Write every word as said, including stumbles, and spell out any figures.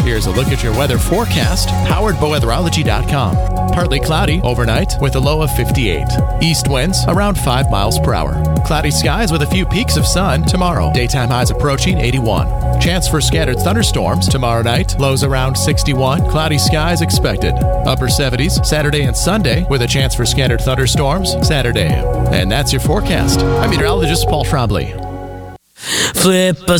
here's a look at your weather forecast, powered by weatherology dot com. Partly cloudy overnight with a low of fifty-eight. East winds around five miles per hour. Cloudy skies with a few peaks of sun tomorrow. Daytime highs approaching eighty-one. Chance for scattered thunderstorms tomorrow night. Lows around sixty-one. Cloudy skies expected. Upper seventies Saturday and Sunday with a chance for scattered thunderstorms Saturday. And that's your forecast. I'm meteorologist Paul Trombley. Flip a